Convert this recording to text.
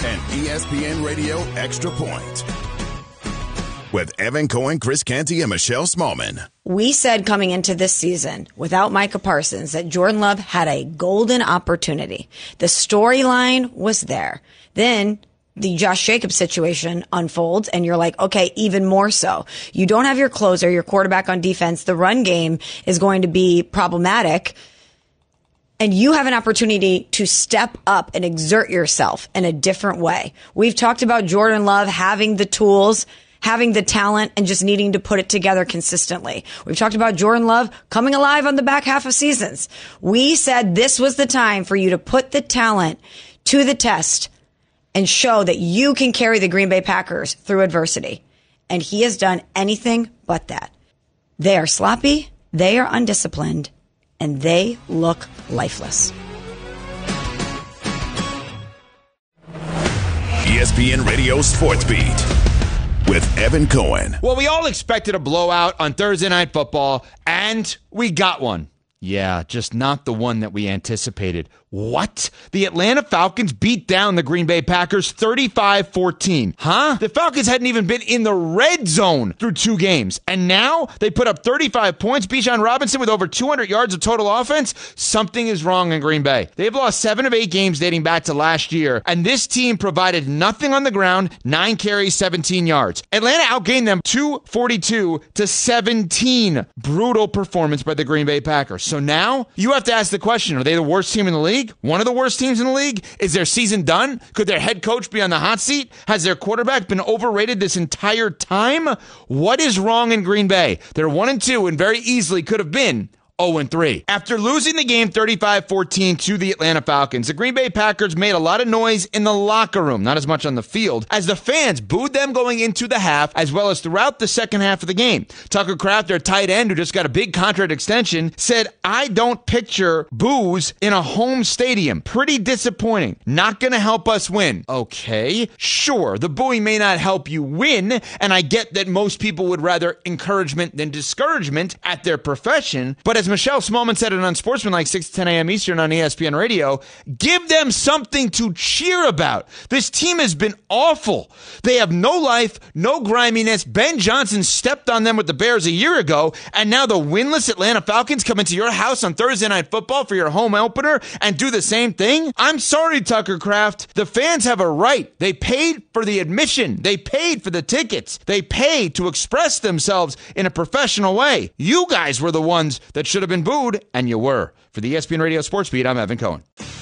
and ESPN Radio Extra Point with Evan Cohen, Chris Canty, and Michelle Smallman. We said coming into this season, without Micah Parsons, that Jordan Love had a golden opportunity. The storyline was there. Then the Josh Jacobs situation unfolds, and you're like, okay, even more so. You don't have your closer, your quarterback on defense. The run game is going to be problematic. And you have an opportunity to step up and exert yourself in a different way. We've talked about Jordan Love having the tools, having the talent, and just needing to put it together consistently. We've talked about Jordan Love coming alive on the back half of seasons. We said this was the time for you to put the talent to the test and show that you can carry the Green Bay Packers through adversity. And he has done anything but that. They are sloppy, they are undisciplined, and they look lifeless. ESPN Radio Sports Beat with Evan Cohen. Well, we all expected a blowout on Thursday Night Football, and we got one. Yeah, just not the one that we anticipated. What? The Atlanta Falcons beat down the Green Bay Packers 35-14. Huh? The Falcons hadn't even been in the red zone through 2 games. And now they put up 35 points. Bijan Robinson with over 200 yards of total offense. Something is wrong in Green Bay. They've lost 7 of 8 games dating back to last year. And this team provided nothing on the ground. 9 carries, 17 yards. Atlanta outgained them 242-17. Brutal performance by the Green Bay Packers. So now you have to ask the question, are they the worst team in the league? One of the worst teams in the league? Is their season done? Could their head coach be on the hot seat? Has their quarterback been overrated this entire time? What is wrong in Green Bay? They're 1-2 and very easily could have been 0-3. After losing the game 35-14 to the Atlanta Falcons, the Green Bay Packers made a lot of noise in the locker room, not as much on the field, as the fans booed them going into the half, as well as throughout the second half of the game. Tucker Kraft, their tight end, who just got a big contract extension, said, "I don't picture boos in a home stadium. Pretty disappointing. Not going to help us win." Okay, sure, the booing may not help you win, and I get that most people would rather encouragement than discouragement at their profession, but as Michelle Smallman said it on Sportsmanlike 6 to 10 a.m. Eastern on ESPN Radio, give them something to cheer about. This team has been awful. They have no life, no griminess. Ben Johnson stepped on them with the Bears a year ago, and now the winless Atlanta Falcons come into your house on Thursday Night Football for your home opener and do the same thing? I'm sorry, Tucker Kraft. The fans have a right. They paid for the admission. They paid for the tickets. They paid to express themselves in a professional way. You guys were the ones that should have been booed, and you were. For the ESPN Radio Sports Beat, I'm Evan Cohen.